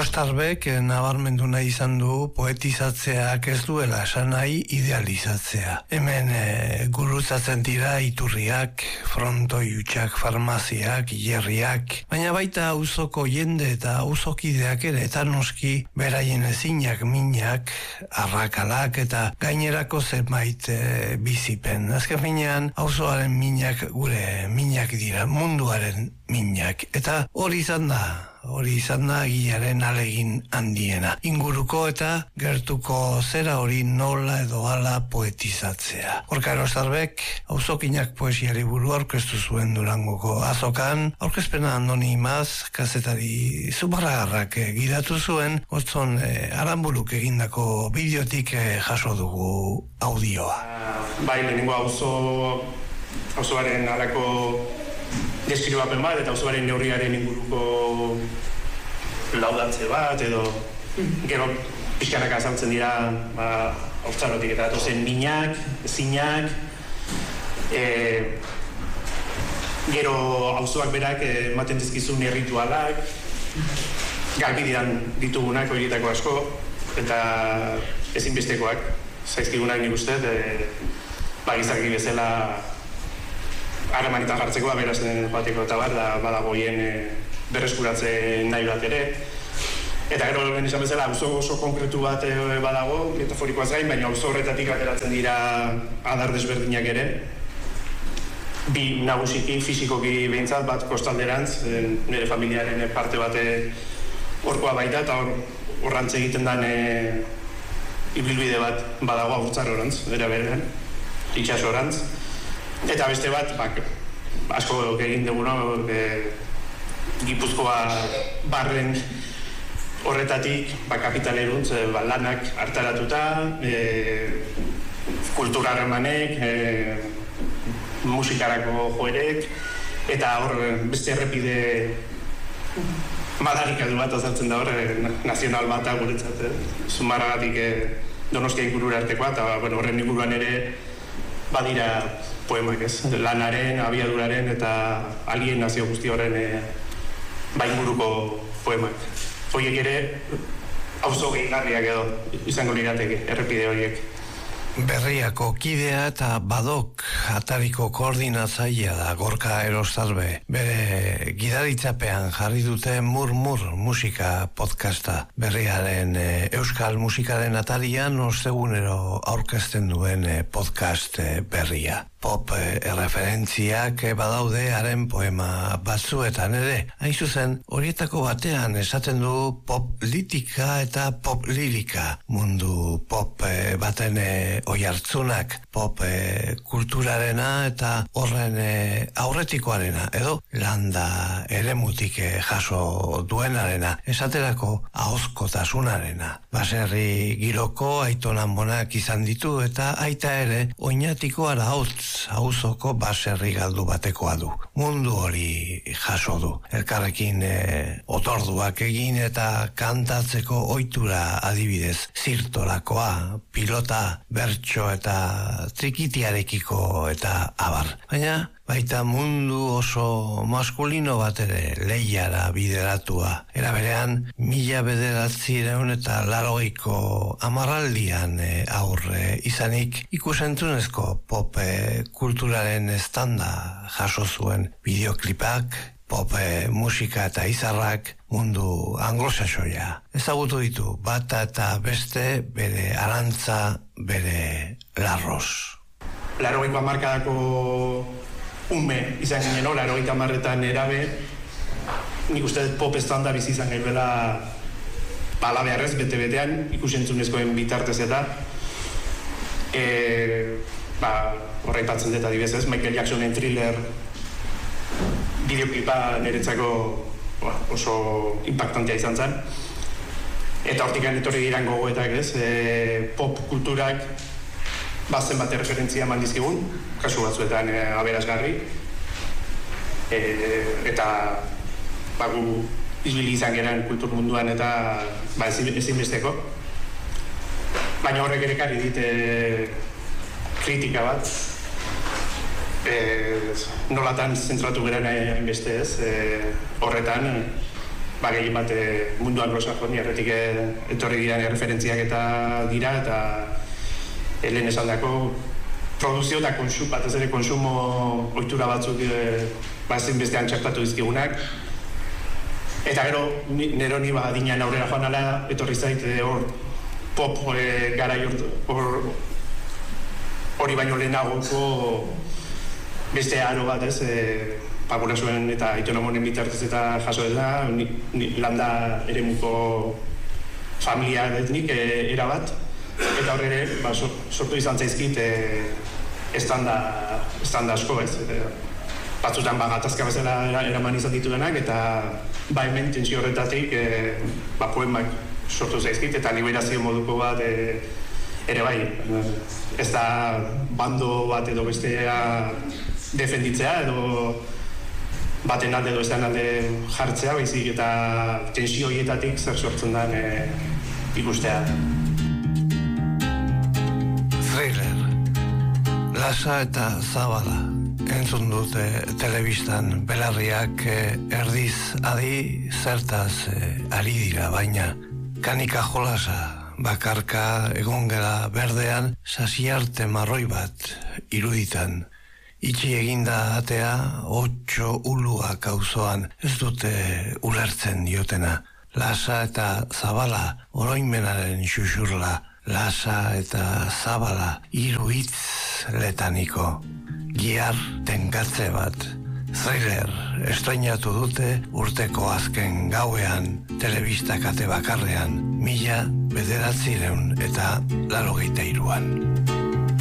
Erostarbek nabarmendu nahi izan du poetizatzeak ez duela esan nahi idealizatzea. Hemen gurutzatzen dira iturriak, frontoi hutsak, farmaziak, hilerriak, baina baita auzoko jende eta auzokideak ere, eta noski beraien ezinak, minak, arrakalak eta gainerako zenbait bizipen. Azken finean, auzoaren minak gure minak dira, munduaren minak, eta hori izan da Gilaren alegin handiena. Inguruko eta gertuko zera hori nola edo hala poetizatzea. Gorka Erostarbek auzokinak poesiari buru aurkeztu zuen Durangoko azokan, aurkezpena Andoni Imaz, kazetari Zumarragarrak gidatu zuen, gotzon Aranburuk egindako bideotik jaso dugu audioa. Bai, lehenengo auzoaren alako deskribapen bat, eta auzoaren neurriaren inguruko laudatze bat, edo gero pixkanaka azaltzen dira haurtzarotik eta datozen minak, zinak, gero auzoak berak ematen dizkizun erritualak, garbi diran ditugunak horietako asko, eta ezinbestekoak zaizkigunak nik uste, gizaki bezala harremanetan jartzeko aberasten joateko eta badagoien berreskuratzen nahi bat ere. Eta gero lehen esan bezala auzo oso konkretu bat badago, metaforikoaz gain, baina auzo horretatik ateratzen dira adar desberdinak ere. Bi nagusiki, fisikoki behintzat, bat kostalderantz, nire familiaren parte bat horkoa baita, eta horrantz egiten den ibilbide bat badago Haurtzarorantz, berean, itsasorantz. Eta beste bat, asko egin dugu, Gipuzkoa barren horretatik, kapitaleruntz, lanak hartaratuta, kultura harremanek, musikarako joerek, eta hor beste errepide madarikadu bat azaltzen da hor, nazional bat guretzat, Zumarragatik Donostia ingurura artekoa, eta horren inguruan ere badira poemak, lanaren, abiaduraren eta alienazio guzti horren inguruko poemak. Horiek ere auzo gehigarriak edo izango lirateke, errepide horiek. Berriako kidea eta Badok atariko koordinatzailea da Gorka Erostarbe. Bere gidaritzapean jarri dute Murmur musika podcasta. Berriaren euskal musikaren atarian ostegunero aurkezten duen podcast berria. Pop erreferentziak badaude haren poema batzuetan ere. Hain zuzen, horietako batean esaten du pop litika eta pop lirika. Mundu pop baten oihartzunak, pop kulturarena eta horren aurretikoarena, edo landa eremutik jaso duenarena, esaterako ahozkotasunarena. Baserri giroko Aiton Anbonak izan ditu eta aita ere oinatiko Araotz auzoko baserri galdu batekoa du. Mundu hori jaso du. Elkarrekin otorduak egin eta kantatzeko ohitura adibidez zirtorakoa, pilota, bertso eta trikitiarekiko eta abar. Baina baita mundu oso maskulino bat ere lehiara bideratua. Era berean, 1900 eta 80ko hamarraldian aurre izanik ikusentzunezko pop kulturaren estanda jaso zuen bideoklipak, pop musika eta izarrak mundu anglosaxoia. Ezagutu ditu bata eta beste bere arantza, bere larros. 80ko hamarkadako ume izan ginen, 80 hamarretan erabe, nik uste pop estanda bizi izan gaibela alabearrez, bete-betean, ikusentzunezkoen bitartez eta horraipatzen dut adibidez, Michael Jacksonen Thriller bideoklipa niretzako oso impactantea izan zen. Eta hortikan etorri diran gogoetak pop kulturak bazen bat referentzia eman dizkigun, kasu batzuetan aberasgarri. Eta gu izbili izan geran kultur munduan eta ezinbesteko. Baina horrek ere ekarri dit kritika bat. Nolatan zentratu garen hainbeste horretan, gehien bat mundu anglosaxoniarretik etorri diren referentziak eta dira, eta lehen esandako produzio eta batez ere konsumo ohitura batzuk ezinbestean txertatu dizkigunak. Eta gero, neroni adinean aurrera joan ala, etorri zait hor pop garai hori baino lehenagoko beste aro bat ez, Pagurasoen eta Aitonamonen bitartez eta jaso dela, landa eremuko familia etnik erabat, eta horre sortu izan zaizkit estanda asko ez. Batzutan gatazka bezala eraman izan dituenak, eta hemen tentsio horretatik poemak sortu zaizkit, eta liberazio moduko bat ere bai. Ez da bando bat edo bestea defenditzea, edo baten alde edo ez den alde jartzea, baizik eta tensio horietatik zer sortzen den ikustea. Thriller, lasa eta zabala. Entzun dute telebistan belarriak erdiz adi zertaz ari dira, baina kanika jolasa, bakarka egon gela berdean sasiarte marroi bat iruditan. Itxi eginda atea 8 uluak auzoan, ez dute ulertzen diotena. Lasa eta zabala oroimenaren xuxurla, lasa eta zabala hiru hitz letaniko. Giar tenkatze bat. Thriller estrainatu dute urteko azken gauean, telebista kate bakarrean, 1983an.